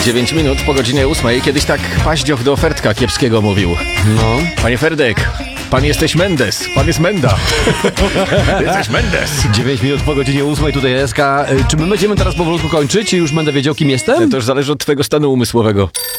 9 minut po godzinie 8. Kiedyś tak Paździoch do Ferdka Kiepskiego mówił. No. Panie Ferdek, pan jesteś Mendes, pan jest Menda. Ty jesteś Mendes. 9 minut po godzinie 8, tutaj SK. Czy my będziemy teraz powolutku kończyć i już będę wiedział, kim jestem? To już zależy od twojego stanu umysłowego.